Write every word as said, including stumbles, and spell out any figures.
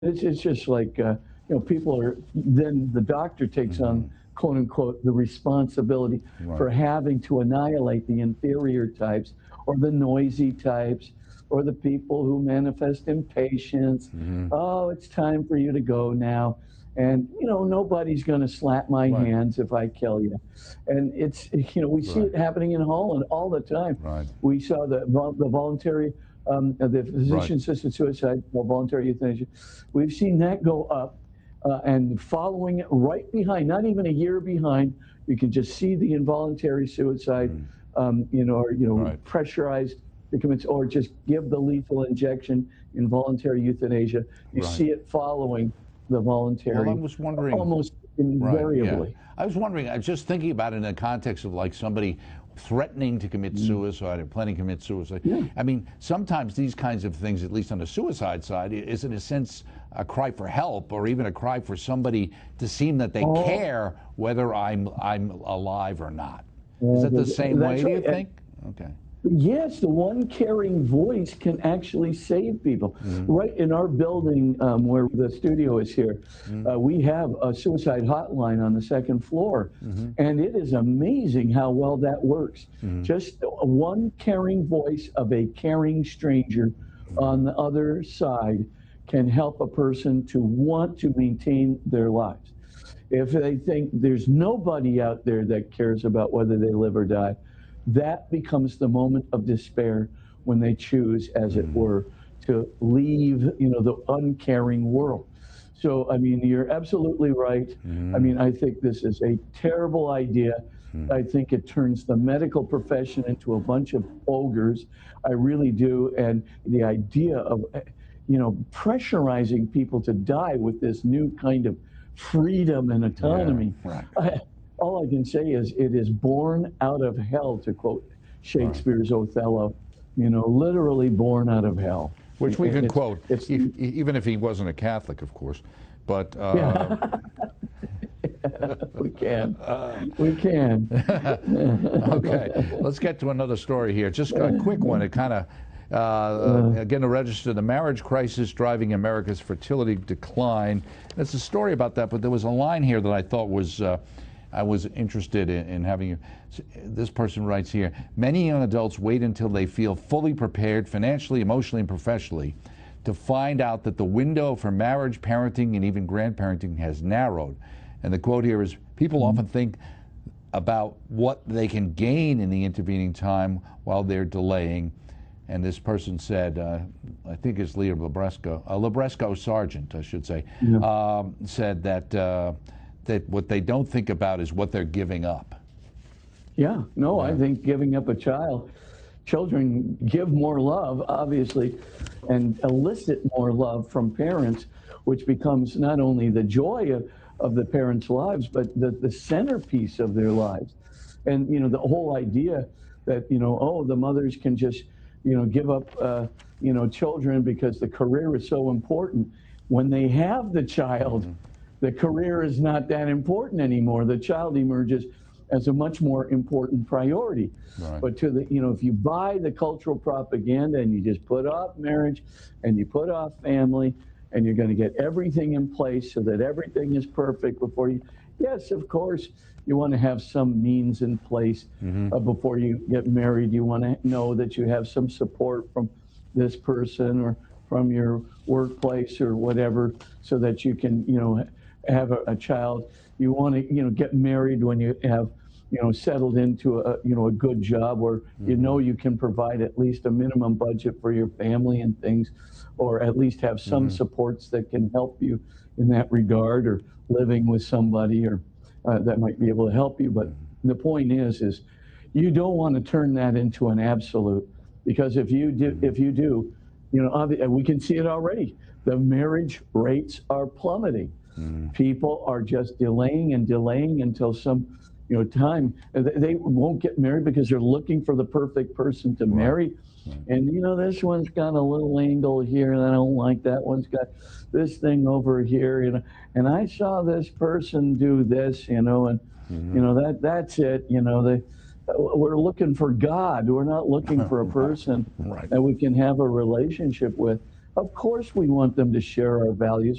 It's it's just like, uh, you know, people are then the doctor takes Mm-hmm. on, quote, unquote, "the responsibility" Right. for having to annihilate the inferior types, or the noisy types, or the people who manifest impatience. Mm-hmm. "Oh, it's time for you to go now, and, you know, nobody's gonna slap my Right. hands if I kill you." And it's you know, we see Right. it happening in Holland all the time. Right. We saw the vol the voluntary, um, the Right. physician-assisted suicide, well, voluntary euthanasia. We've seen that go up, uh, and following it right behind, not even a year behind, you can just see the involuntary suicide, Mm. um, you know, or, you know, Right. pressurized to commit, or just give the lethal injection, involuntary euthanasia. You Right. see it following the Well, I voluntary, was wondering. almost Right, yeah. invariably. I was wondering, I was just thinking about it in the context of like somebody threatening to commit Mm. suicide or planning to commit suicide. Yeah. I mean, sometimes these kinds of things, at least on the suicide side, is in a sense a cry for help, or even a cry for somebody to seem that they Oh, care whether I'm I'm alive or not. Is yeah, that the th- same that's way, do you right. And think? Okay. yes, the one caring voice can actually save people. Mm-hmm. Right in our building, um, where the studio is here, Mm-hmm. uh, we have a suicide hotline on the second floor, Mm-hmm. and it is amazing how well that works. Mm-hmm. Just one caring voice of a caring stranger on the other side can help a person to want to maintain their lives. If they think there's nobody out there that cares about whether they live or die, that becomes the moment of despair when they choose, as it Mm-hmm. were, to leave, you know, the uncaring world. So, I mean, you're absolutely right. I Mm-hmm. mean, I think this is a terrible idea. I think it turns the medical profession into a bunch of ogres. I really do. And the idea of, eh, you know, pressurizing people to die with this new kind of freedom and Yeah, autonomy. right, I, all I can say is it is born out of hell, to quote right. Shakespeare's Othello. You know, literally born out of hell. Which we can It's quote, it's if, even if he wasn't a Catholic, of course. But uh, yeah. We can, we can. okay, let's get to another story here. Just a quick one. It kind of, uh, uh, again, to register the marriage crisis driving America's fertility decline. It's a story about that, but there was a line here that I thought was, uh, I was interested in, in having. This person writes here, many young adults wait until they feel fully prepared financially, emotionally, and professionally to find out that the window for marriage, parenting, and even grandparenting has narrowed. And the quote here is, people often think about what they can gain in the intervening time while they're delaying. And this person said, uh, I think it's Leah Labresco, uh, Labresco Sargent, I should say, Yeah. um, said that, uh, that what they don't think about is what they're giving up. Yeah, no, I Yeah. think giving up a child, children give more love, obviously, and elicit more love from parents, which becomes not only the joy of, of the parents' lives, but the, the centerpiece of their lives. And, you know, the whole idea that, you know, oh, the mothers can just, you know, give up, uh, you know, children because the career is so important. When they have the child, Mm-hmm. the career is not that important anymore. The child emerges as a much more important priority. Right. But to the, you know, if you buy the cultural propaganda and you just put off marriage and you put off family and you're going to get everything in place so that everything is perfect before you, yes, of course, you want to have some means in place Mm-hmm. uh, before you get married. You want to know that you have some support from this person or from your workplace or whatever so that you can, you know, have a, a child. You want to, you know, get married when you have, you know, settled into a, you know, a good job where Mm-hmm. you know you can provide at least a minimum budget for your family and things, or at least have some Mm-hmm. supports that can help you in that regard, or living with somebody or uh, that might be able to help you. But the point is, is you don't want to turn that into an absolute, because if you do, if you do, you know, obvi- we can see it already. The marriage rates are plummeting. Mm-hmm. People are just delaying and delaying until some, you know, time. They they won't get married because they're looking for the perfect person to Right. marry. Right. And, you know, this one's got a little angle here and I don't like that one's got this thing over here, you know, and I saw this person do this, you know, and, Mm-hmm. you know, that that's it, you know, they, we're looking for God. We're not looking for a Right. person Right. that we can have a relationship with. Of course, we want them to share our values.